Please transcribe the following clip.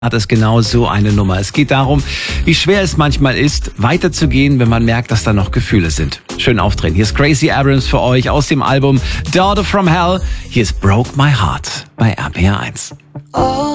Hat es genau so eine Nummer. Es geht darum, wie schwer es manchmal ist, weiterzugehen, wenn man merkt, dass da noch Gefühle sind. Schön aufdrehen. Hier ist Gracie Abrams für euch aus dem Album Daughter from Hell. Hier ist Broke My Heart bei RPR 1.